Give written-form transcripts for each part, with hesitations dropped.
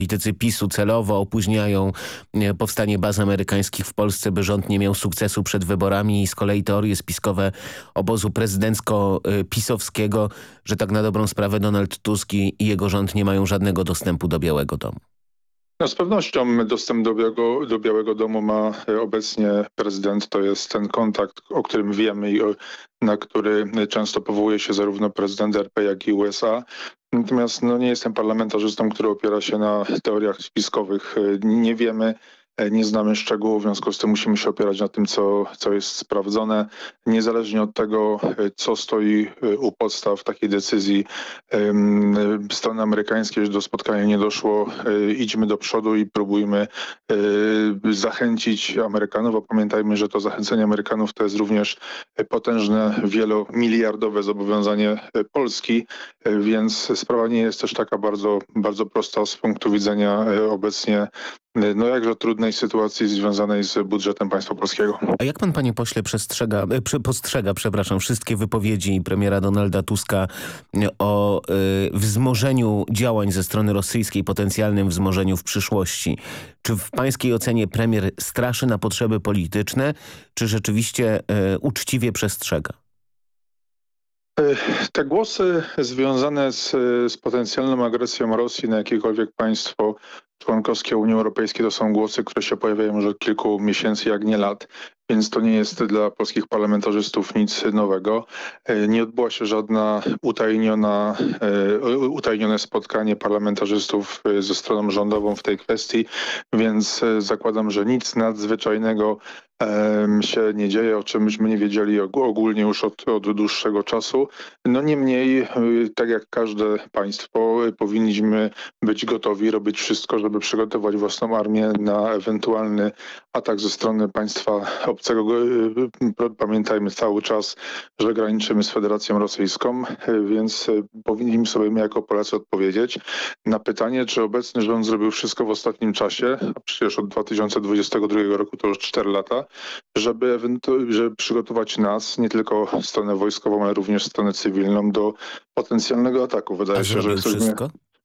Politycy PiS-u celowo opóźniają powstanie baz amerykańskich w Polsce, by rząd nie miał sukcesu przed wyborami i z kolei teorie spiskowe obozu prezydencko-pisowskiego, że tak na dobrą sprawę Donald Tusk i jego rząd nie mają żadnego dostępu do Białego Domu. No z pewnością dostęp do Białego Domu ma obecnie prezydent. To jest ten kontakt, o którym wiemy i na który często powołuje się zarówno prezydent RP, jak i USA. Natomiast nie jestem parlamentarzystą, który opiera się na teoriach spiskowych. Nie wiemy, nie znamy szczegółów, w związku z tym musimy się opierać na tym, co jest sprawdzone. Niezależnie od tego, co stoi u podstaw takiej decyzji strony amerykańskiej, że do spotkania nie doszło, idźmy do przodu i próbujmy zachęcić Amerykanów, a pamiętajmy, że to zachęcenie Amerykanów to jest również potężne, wielomiliardowe zobowiązanie Polski, więc sprawa nie jest też taka bardzo, bardzo prosta z punktu widzenia obecnie jakże trudnej sytuacji związanej z budżetem państwa polskiego. A jak pan, panie pośle, postrzega wszystkie wypowiedzi premiera Donalda Tuska o wzmożeniu działań ze strony rosyjskiej, potencjalnym wzmożeniu w przyszłości? Czy w pańskiej ocenie premier straszy na potrzeby polityczne, czy rzeczywiście uczciwie przestrzega? Te głosy związane z potencjalną agresją Rosji na jakiekolwiek państwo członkowskie Unii Europejskiej to są głosy, które się pojawiają już od kilku miesięcy, jak nie lat. Więc to nie jest dla polskich parlamentarzystów nic nowego. Nie odbyła się żadna utajnione spotkanie parlamentarzystów ze stroną rządową w tej kwestii, więc zakładam, że nic nadzwyczajnego się nie dzieje, o czym myśmy nie wiedzieli ogólnie już od dłuższego czasu. Niemniej, tak jak każde państwo, powinniśmy być gotowi, robić wszystko, żeby przygotować własną armię na ewentualny atak ze strony państwa obcego. Pamiętajmy cały czas, że graniczymy z Federacją Rosyjską, więc powinniśmy sobie my jako Polacy odpowiedzieć na pytanie, czy obecny rząd zrobił wszystko w ostatnim czasie, a przecież od 2022 roku to już 4 lata, żeby przygotować nas, nie tylko stronę wojskową, ale również stronę cywilną do potencjalnego ataku. Wydaje się, że wszystko?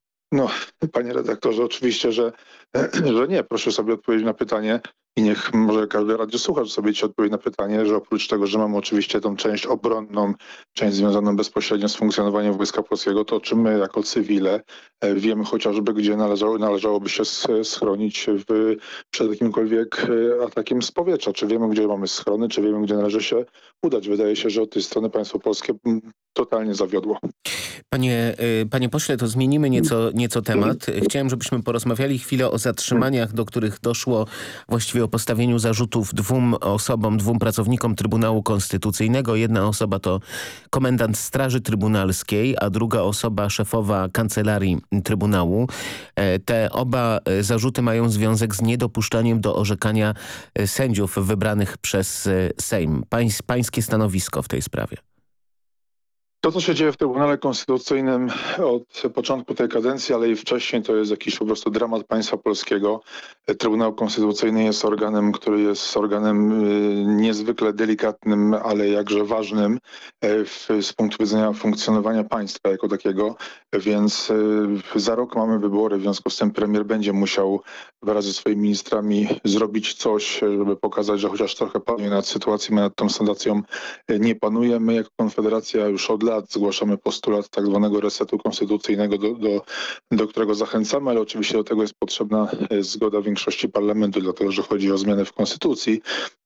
Panie redaktorze, oczywiście, że nie. Proszę sobie odpowiedzieć na pytanie i niech może każdy radiosłuchacz sobie odpowie na pytanie, że oprócz tego, że mamy oczywiście tą część obronną, część związaną bezpośrednio z funkcjonowaniem Wojska Polskiego, to czy my jako cywile wiemy chociażby, gdzie należałoby się schronić przed jakimkolwiek atakiem z powietrza? Czy wiemy, gdzie mamy schrony? Czy wiemy, gdzie należy się udać? Wydaje się, że od tej strony państwo polskie totalnie zawiodło. Panie pośle, to zmienimy nieco temat. Chciałem, żebyśmy porozmawiali chwilę o zatrzymaniach, do których doszło, właściwie o postawieniu zarzutów dwóm pracownikom Trybunału Konstytucyjnego. Jedna osoba to komendant Straży Trybunalskiej, a druga osoba szefowa Kancelarii Trybunału. Te oba zarzuty mają związek z niedopuszczaniem do orzekania sędziów wybranych przez Sejm. Pańskie stanowisko w tej sprawie? To, co się dzieje w Trybunale Konstytucyjnym od początku tej kadencji, ale i wcześniej, to jest jakiś po prostu dramat państwa polskiego. Trybunał Konstytucyjny jest organem, który jest organem niezwykle delikatnym, ale jakże ważnym z punktu widzenia funkcjonowania państwa jako takiego. Więc za rok mamy wybory, w związku z tym premier będzie musiał wraz ze swoimi ministrami zrobić coś, żeby pokazać, że chociaż trochę panuje nad sytuacją, nad tą sytuacją nie panuje. My jako Konfederacja już od lat zgłaszamy postulat tak zwanego resetu konstytucyjnego, do którego zachęcamy, ale oczywiście do tego jest potrzebna zgoda większości parlamentu, dlatego że chodzi o zmiany w konstytucji.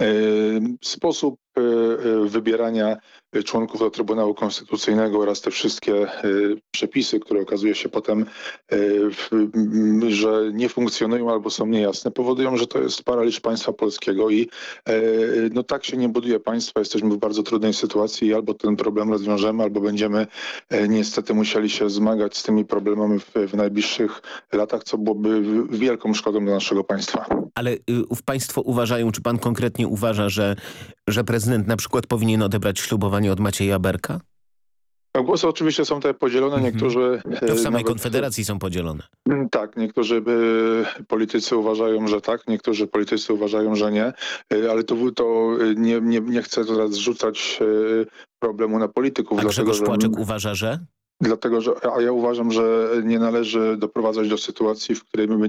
Sposób wybierania członków do Trybunału Konstytucyjnego oraz te wszystkie przepisy, które okazuje się potem, że nie funkcjonują albo są niejasne, powodują, że to jest paraliż państwa polskiego i tak się nie buduje państwa. Jesteśmy w bardzo trudnej sytuacji i albo ten problem rozwiążemy, albo będziemy niestety musieli się zmagać z tymi problemami w najbliższych latach, co byłoby wielką szkodą dla naszego państwa. Ale państwo uważają, czy pan konkretnie uważa, że prezydent na przykład powinien odebrać ślubowanie od Macieja Berka? Głosy oczywiście są tutaj podzielone. Niektórzy to w samej Konfederacji są podzielone. Tak, niektórzy politycy uważają, że tak, niektórzy politycy uważają, że nie, ale to nie chcę teraz zrzucać problemu na polityków. A Grzegorz Płaczek uważa, że? Dlatego, że ja uważam, że nie należy doprowadzać do sytuacji, w której my